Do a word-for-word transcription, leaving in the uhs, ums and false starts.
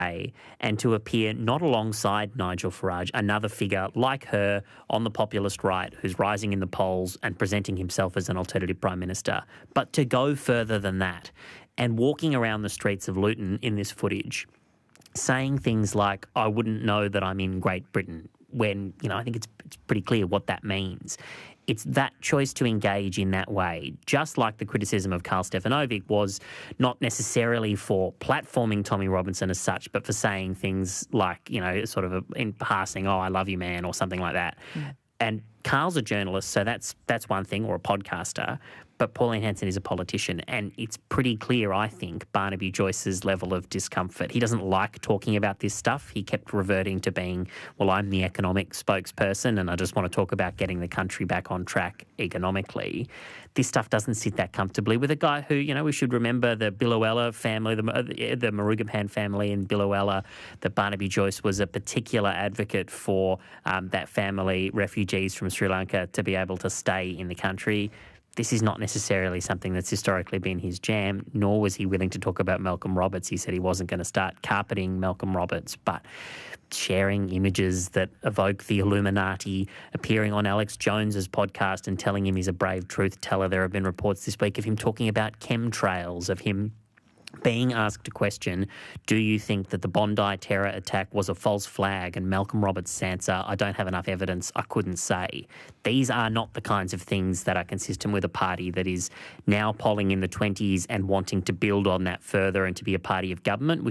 and to appear not alongside Nigel Farage, another figure like her on the populist right who's rising in the polls and presenting himself as an alternative Prime Minister, but to go further than that and walking around the streets of Luton in this footage saying things like, I wouldn't know that I'm in Great Britain, when, you know, I think it's, it's pretty clear what that means. It's that choice to engage in that way, just like the criticism of Karl Stefanovic was not necessarily for platforming Tommy Robinson as such, but for saying things like, you know, sort of a, in passing, oh, I love you, man, or something like that. Mm. And Karl's a journalist, so that's that's one thing, or a podcaster, but Pauline Hanson is a politician, and it's pretty clear, I think, Barnaby Joyce's level of discomfort. He doesn't like talking about this stuff. He kept reverting to being, well, I'm the economic spokesperson and I just want to talk about getting the country back on track economically. This stuff doesn't sit that comfortably with a guy who, you know, we should remember the Biloela family, the, the Marugapan family in Biloela, that Barnaby Joyce was a particular advocate for um, that family, refugees from Sri Lanka, to be able to stay in the country. This is not necessarily something that's historically been his jam, nor was he willing to talk about Malcolm Roberts. He said he wasn't going to start carpeting Malcolm Roberts, but sharing images that evoke the Illuminati, appearing on Alex Jones's podcast and telling him he's a brave truth teller. There have been reports this week of him talking about chemtrails, of him being asked a question, do you think that the Bondi terror attack was a false flag? And Malcolm Roberts' answer, I don't have enough evidence, I couldn't say. These are not the kinds of things that are consistent with a party that is now polling in the twenties and wanting to build on that further and to be a party of government,